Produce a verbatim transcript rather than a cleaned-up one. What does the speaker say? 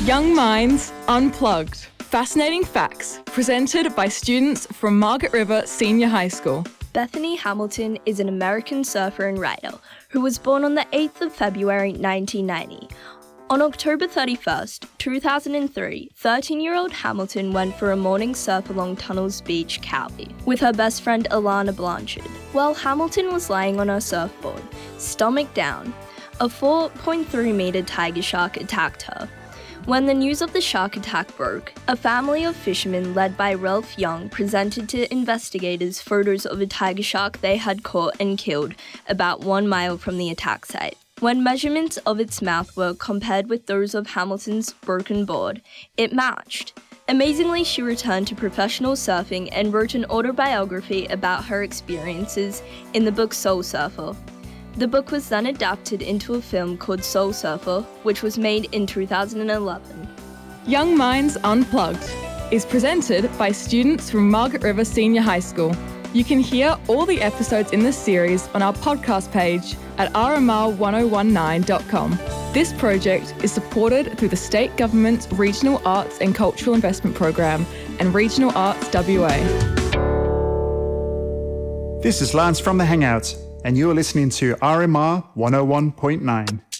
Young Minds Unplugged. Fascinating facts presented by students from Margaret River Senior High School. Bethany Hamilton is an American surfer and writer who was born on the eighth of February nineteen ninety. On October thirty-first, two thousand three, thirteen-year-old Hamilton went for a morning surf along Tunnels Beach, Cali, with her best friend Alana Blanchard. While Hamilton was lying on her surfboard, stomach down, a four point three meter tiger shark attacked her. When the news of the shark attack broke, a family of fishermen led by Ralph Young presented to investigators photos of a tiger shark they had caught and killed about one mile from the attack site. When measurements of its mouth were compared with those of Hamilton's broken board, it matched. Amazingly, she returned to professional surfing and wrote an autobiography about her experiences in the book Soul Surfer. The book was then adapted into a film called Soul Surfer, which was made in two thousand eleven. Young Minds Unplugged is presented by students from Margaret River Senior High School. You can hear all the episodes in this series on our podcast page at r m r one oh one nine dot com. This project is supported through the State Government's Regional Arts and Cultural Investment Program and Regional Arts W A. This is Lance from The Hangouts, and you're listening to R M R one oh one point nine.